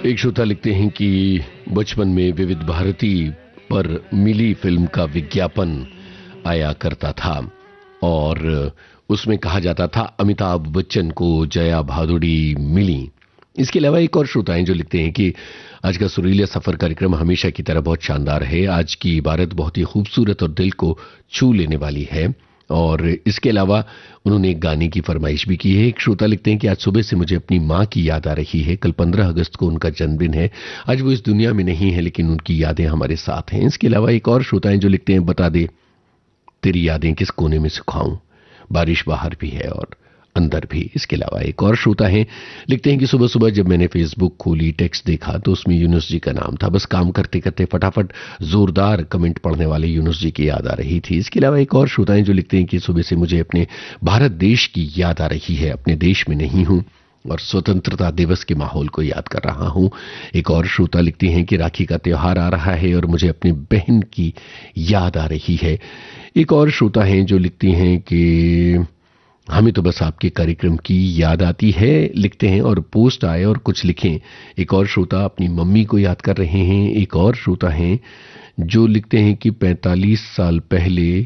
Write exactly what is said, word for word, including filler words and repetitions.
एक श्रोता लिखते हैं कि बचपन में विविध भारती पर मिली फिल्म का विज्ञापन आया करता था और उसमें कहा जाता था अमिताभ बच्चन को जया भादुड़ी मिली। इसके अलावा एक और श्रोता हैं जो लिखते हैं कि आज का सुरीला सफर कार्यक्रम हमेशा की तरह बहुत शानदार है। आज की इबारत बहुत ही खूबसूरत और दिल को छू लेने वाली है। और इसके अलावा उन्होंने एक गाने की फरमाइश भी की है। एक श्रोता लिखते हैं कि आज सुबह से मुझे अपनी माँ की याद आ रही है। कल पंद्रह अगस्त को उनका जन्मदिन है। आज वो इस दुनिया में नहीं है लेकिन उनकी यादें हमारे साथ हैं। इसके अलावा एक और श्रोता हैं जो लिखते हैं बता दे तेरी यादें किस कोने में सुखाऊं, बारिश बाहर भी है और अंदर भी। इसके अलावा एक और श्रोता हैं लिखते हैं कि सुबह सुबह जब मैंने फेसबुक खोली, टेक्स्ट देखा तो उसमें यूनुस जी का नाम था। बस काम करते करते फटाफट जोरदार कमेंट पढ़ने वाले यूनुस जी की याद आ रही थी। इसके अलावा एक और श्रोता हैं जो लिखते हैं कि सुबह से मुझे अपने भारत देश की याद आ रही है। अपने देश में नहीं हूं और स्वतंत्रता दिवस के माहौल को याद कर रहा हूं। एक और श्रोता लिखती हैं कि राखी का त्योहार आ रहा है और मुझे अपनी बहन की याद आ रही है। एक और श्रोता हैं जो लिखती हैं कि हमें तो बस आपके कार्यक्रम की याद आती है लिखते हैं और पोस्ट आए और कुछ लिखें। एक और श्रोता अपनी मम्मी को याद कर रहे हैं। एक और श्रोता हैं जो लिखते हैं कि पैंतालीस साल पहले